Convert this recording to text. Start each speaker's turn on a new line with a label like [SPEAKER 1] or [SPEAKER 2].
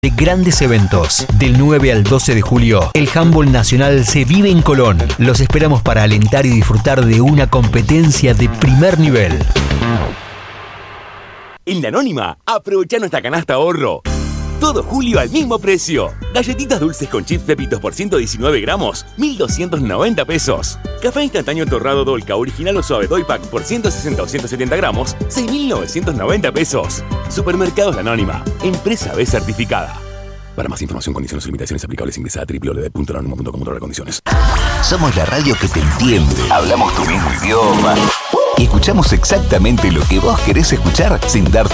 [SPEAKER 1] de grandes eventos. Del 9 al 12 de julio, el handball nacional se vive en Colón. Los esperamos para alentar y disfrutar de una competencia de primer nivel.
[SPEAKER 2] En La Anónima, aprovecha nuestra canasta ahorro. Todo julio al mismo precio. Galletitas dulces con chips Pepitos por 119 gramos, 1.290 pesos. Café instantáneo torrado Dolca original o suave Doy Pack por 160 o 170 gramos, 6.990 pesos. Supermercados La Anónima, empresa B certificada. Para más información, condiciones y limitaciones aplicables, ingresa a www.lanonima.com/condiciones.
[SPEAKER 3] Somos la radio que te entiende. Hablamos tu mismo idioma. Y escuchamos exactamente lo que vos querés escuchar sin darte